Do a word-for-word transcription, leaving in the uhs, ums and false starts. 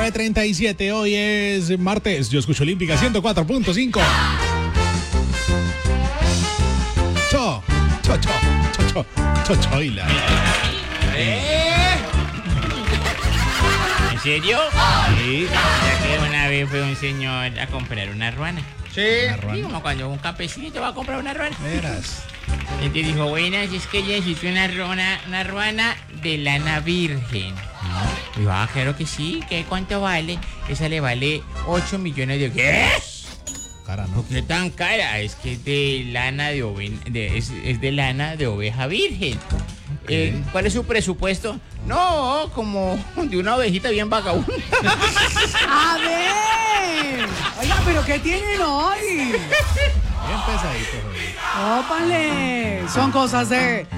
nueve treinta y siete, hoy es martes. Yo escucho Olímpica ciento cuatro punto cinco. Cho, cho, cho, cho, cho, cho, choila. ¿En serio? Sí. Ya que una vez fue un señor a comprar una ruana. Sí. Sí, como cuando un campesino va a comprar una ruana. Verás. Entonces dijo, buenas, es que yo necesito una ruana, una ruana de lana virgen. Dijo, ah, claro que sí, ¿qué cuánto vale? Esa le vale ocho millones de... ¿Qué? Cara, ¿no? ¿Qué tan cara? Es que es de lana de oveja, de, es, es de lana de oveja virgen. Eh, ¿Cuál es su presupuesto? No, como de una ovejita bien vagabunda. A ver. Oiga, pero ¿qué tienen hoy? Bien pesadito, joder. Ópale. Son cosas de